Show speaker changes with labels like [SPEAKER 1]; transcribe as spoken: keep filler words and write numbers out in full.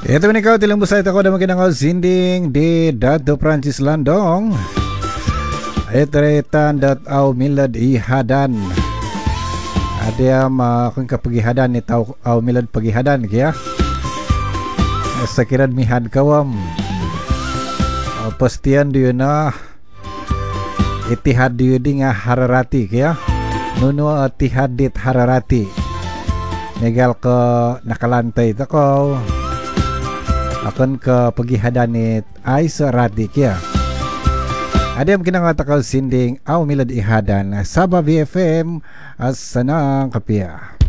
[SPEAKER 1] Ito ni kau tilang busay tako da makinang sinding di Dato Francis Landong. Etretan dat au milad ihadan. Ada ma kung kapagihadan ni tau au milad pagihadan kaya. Sakiran mihad kawam. Pastian dia na itihad dia di nga hararati kaya. Nuno itihadit hararati. Negal ke nakalantay tako. Akan ke pagihadan ni ay sarati kaya. Ada yang kinangatakal sinding au milad ihadan Sabah B F M as sanang kapia.